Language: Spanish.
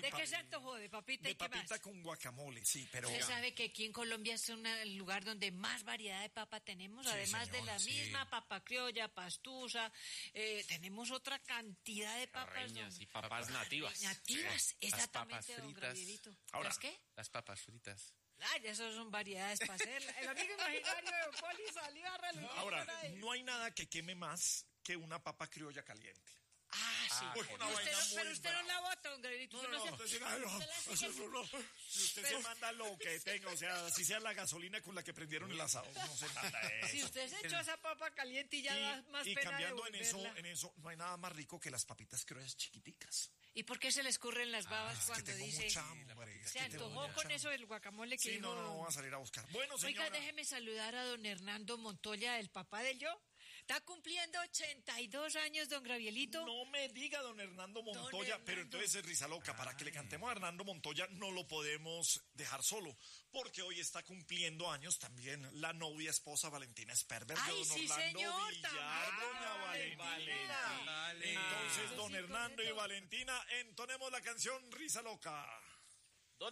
¿De qué se antojó? ¿De papita y qué más? De papita con guacamole, sí, pero... Usted sabe que aquí en Colombia es el lugar donde más variedad de papa tenemos, Sí, además de señora, la sí. misma papa criolla, pastusa, tenemos otra cantidad de papas. Carreñas y papas nativas. Nativas, Sí. exactamente, Las papas don fritas. Gravierito. Ahora, ¿Las qué? Las papas fritas. Ay, esas son variedades para hacer. El amigo imaginario de Poli salió a relucir. Ahora, por ahí. no hay nada que queme más que una papa criolla caliente. Ah, sí. Uy, una vaina Pero muy usted no brava. la bota, don Gravierito. Usted no se- usted si usted se manda lo que tenga, o sea, si sea la gasolina con la que prendieron el asado, no se manda eso. Si usted se echó esa papa caliente y ya da más Y pena cambiando en devolverla. eso, no hay nada más rico que las papitas criollas chiquiticas. ¿Y por qué se le escurren las babas Es que cuando tengo dice... mucha hambre. es Se que tengo antojó mucha con eso hambre. del guacamole que Sí, dijo... no, voy a salir a buscar. Bueno, señora. Oiga, déjeme saludar a don Hernando Montoya, el papá del yo. Está cumpliendo 82 años, don Gravielito. No me diga don Hernando Montoya, Don Hernando. pero entonces es risa loca. Para que le cantemos a Hernando Montoya no lo podemos dejar solo, porque hoy está cumpliendo años también la novia esposa Valentina Sperber de Ay, don sí, Orlando señor, Villar, también, doña Valentina. Valentina. Entonces, don Sí, Hernando y pronto. Valentina, entonemos la canción Risa Loca.